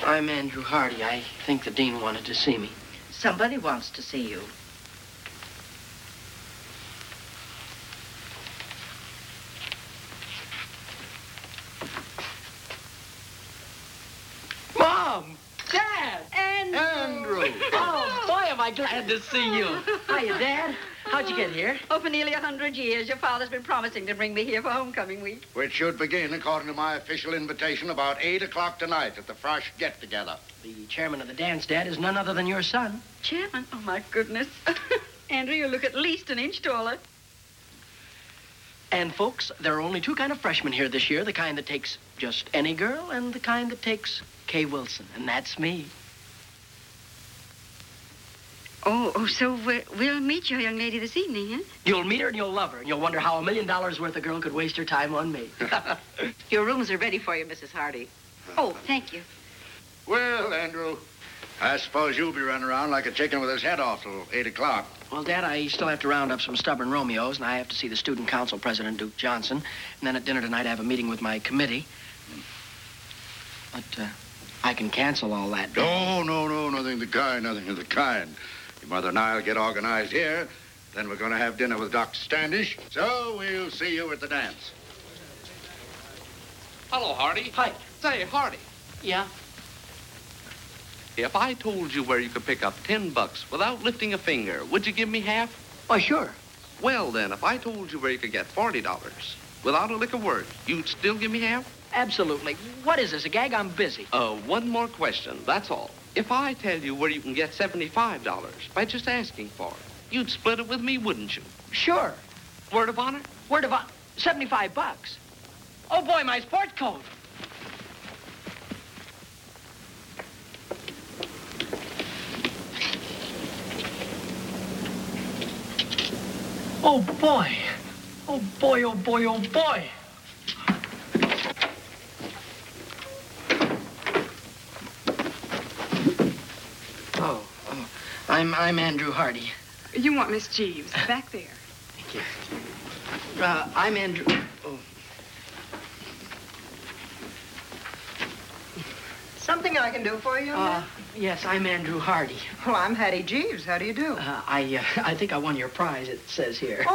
I'm Andrew Hardy. I think the dean wanted to see me. Somebody wants to see you. Mom! Dad! Andrew! Oh, boy, am I glad to see you. Hiya, Dad. How'd you get here? Oh, for nearly 100 years, your father's been promising to bring me here for homecoming week. Which should begin, according to my official invitation, about 8 o'clock tonight at the Frosh get-together. The chairman of the dance, Dad, is none other than your son. Chairman? Oh, my goodness. Andrew, you look at least an inch taller. And, folks, there are only two kind of freshmen here this year, the kind that takes just any girl and the kind that takes Kay Wilson, and that's me. So we'll meet your young lady this evening, huh? You'll meet her and you'll love her, and you'll wonder how $1 million worth of girl could waste her time on me. Your rooms are ready for you, Mrs. Hardy. Oh, thank you. Well, Andrew, I suppose you'll be running around like a chicken with his head off till 8 o'clock. Well, Dad, I still have to round up some stubborn Romeos, and I have to see the student council president, Duke Johnson. And then at dinner tonight, I have a meeting with my committee. But I can cancel all that. No, nothing of the kind, nothing of the kind. Your mother and I'll get organized here. Then we're going to have dinner with Dr. Standish. So we'll see you at the dance. Hello, Hardy. Hi. Say, Hardy, Yeah? if I told you where you could pick up $10 without lifting a finger, would you give me half? Why, sure. Well, then, if I told you where you could get $40 without a lick of word, you'd still give me half? Absolutely. What is this, a gag? I'm busy. One more question, that's all. If I tell you where you can get $75 by just asking for it, you'd split it with me, wouldn't you? Sure. Word of honor? Word of honor. $75. Oh, boy, my sport coat. Oh, boy. Oh, boy, oh, boy, oh, boy. I'm Andrew Hardy. You want Miss Jeeves, back there. Thank you. I'm Andrew... Oh. Something I can do for you? Yes, I'm Andrew Hardy. Well, I'm Hattie Jeeves. How do you do? I think I won your prize, it says here.